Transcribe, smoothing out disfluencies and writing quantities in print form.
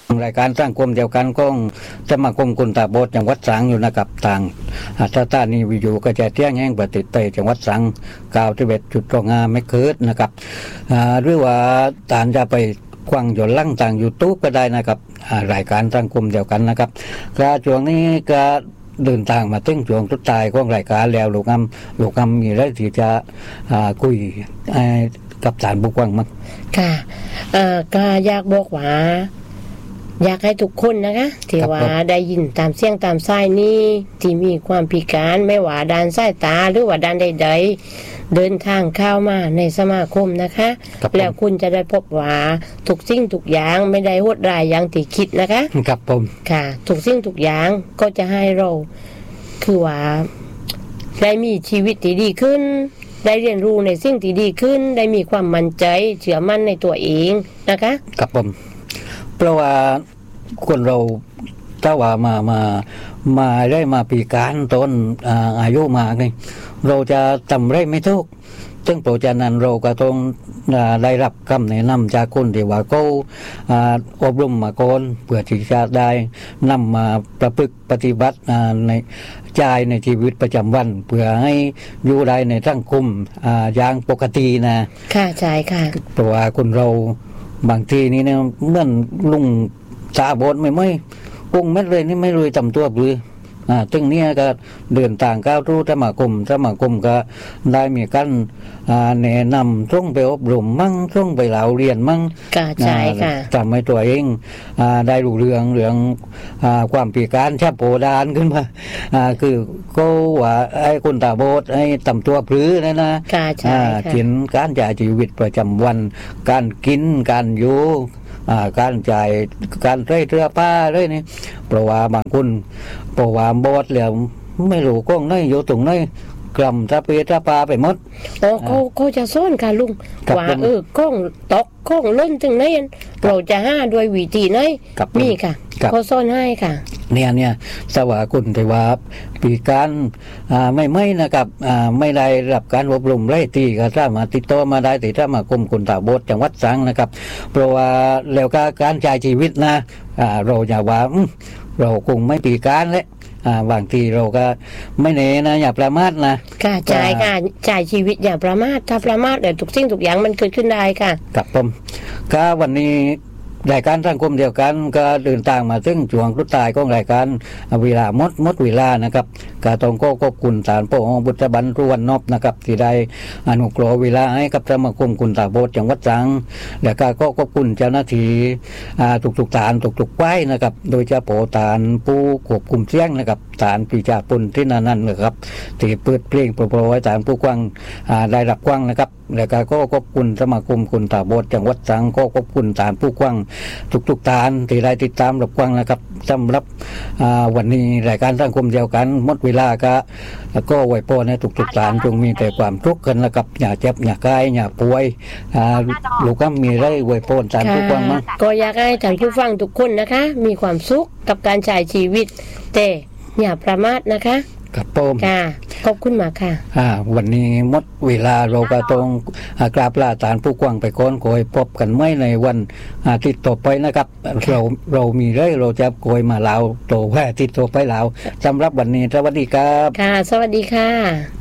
รายการสร้างกรมเดียวกันก็สมาคมคนตาบอดจังหวัดตรังอยู่นะครับทางสถานีวิทยุกระจายเสียงแห่งประเทศไทยจังหวัดตรัง91.25 เมกะเฮิรตซ์นะครับหรือว่าตามจะไปควังย้อนหลังทาง YouTube ก็ได้นะครับรายการสร้างกรมเดียวกันนะครับก็ช่วงนี้ก็เดินทางมาถึงช่วงสุดท้ายของรายการแล้วลูกอำมีอะไรที่จะคุยกับท่านผู้ฟังมั้งค่ะก็อยากบอกว่าอยากให้ทุกคนนะคะที่ว่าได้ยินตามเสียงตามสายนี้ที่มีความพิการไม่ว่าด้านสายตาหรือว่าด้านใดๆเดินทางเข้ามาในสมาคมนะคะแล้วคุณจะได้พบว่าทุกสิ่งทุกอย่างไม่ได้โหดร้ายอย่างที่คิดนะคะครับผมค่ะทุกสิ่งทุกอย่างก็จะให้เราคือว่าได้มีชีวิตที่ดีขึ้นได้เรียนรู้ในสิ่งที่ดีขึ้นได้มีความมั่นใจเชื่อมั่นในตัวเองนะคะครับผมเพราะว่าคนเราถ้าว่ามาได้มาปีการต้นอายุมากนี่เราจะทำไรไม่ถูกซึ่งโปรเจกต์นั้นเราก็ต้องได้รับคำแนะนำจากคนที่ว่าเขาอบรมมาก่อนเพื่อที่จะได้นำมาประพฤติปฏิบัติในใจในชีวิตประจำวันเพื่อให้อยู่ได้ในสังคมอย่างปกตินะค่ะใช่ค่ะเพราะว่าคนเราบางทีนี่เนี่ยเหมือนลุงตาบอดไม่กุ้งเม็ดเลยนี่ไม่รู้จำตัวเลยตึงนี้ก็เดินต่างก้าวรู้สมาคมก็ได้มีการแนะนำส่งไปอบรมมั่งส่งไปเหล่าเรียนมั่งใช่ค่ะทำให้ตัวเองได้รู้เรื่องความพิการแช่โผดานขึ้นมาคือก็ว่าไอ้คนตาบอดไอ้ตำตัวพลื้อนะจินการจ่ายชีวิตประจำวันการกินการอยู่การจ่ายการใช้เสื้อผ้าเลยนี่เพราะว่าบางคนเพราะว่าบอดแล้วไม่รู้ก้องไหนอยู่ตรงไหนกล่ำตะเปียตะปาไปหมดเขาจะซ่อนค่ะลุงว่าก้องตกก้องล้นจึงไหนเราจะห้าด้วยวิธีไหนมีค่ะเขาซ่อนให้ค่ะเนี่ยสวาคุณแต่ว่าปีการไม่นะครับไม่ได้รับการอบรมไร่ตีก็สามารถติดต่อมาได้ที่สมาคมคนตาบอดจังหวัดตรังนะครับเพราะว่าแล้วก็การจ่ายชีวิตนะเราอย่าว่าเราคงไม่ปีการแล้วบางทีเราก็ไม่เน่นะอย่าประมาทนะค่ะจ่ายชีวิตอย่าประมาทถ้าประมาทเดี๋ยวทุกสิ่งทุกอย่างมันเกิดขึ้นได้ค่ะครับผมก็วันนี้รายการสังคมเดียวกันก็เดินทางมาซึ่งช่วงสุดท้ายของรายการเวลาหมดเวลานะครับก็ต้องขอบคุณศาลพระบุตรบรรทุวันนบนะครับที่ได้อนุเคราะห์เวลาให้กับสมาคมคนตาบอดจังหวัดตรังและก็ขอบคุณเจ้าหน้าที่ทุกศาลทุกป้ายนะครับโดยเฉพาะศาลผู้ควบคุมเสียงนะครับศาลปีชาปุณที่นั่นนะครับที่เปิดเพลงโปรยศาลผู้กว้างได้รับกว้างนะครับและก็ขอบคุณสมาคมคนตาบอดจังหวัดตรังขอบคุณศาลผู้กว้างทุกท่านที่ได้ติดตามรับฟังนะครับสำหรับวันนี้รายการสังคมเดียวกันหมดเวลาก็ไว้พอในทุกท่านจงมีแต่ความทุกข์กันนะครับอย่าเจ็บอย่ากายอย่าป่วยลูกก็มีได้ไว้พรท่านผู้ฟังมั้งก็อยากให้ท่านผู้ฟังทุกคนนะคะมีความสุขกับการใช้ชีวิตแต่อย่าประมาทนะคะครับผมค่ะขอบคุณมากค่ะวันนี้หมดเวลาเราก็ต้องกราบลาท่านผู้ฟังไปก่อนขอให้พบกันไม่ในวันอาทิตย์ต่อไปนะครับเรามีเรื่องเราจะโกยมาลาวโตแว่อาทิตย์ต่อไปลาวสำหรับวันนี้สวัสดีครับค่ะสวัสดีค่ะ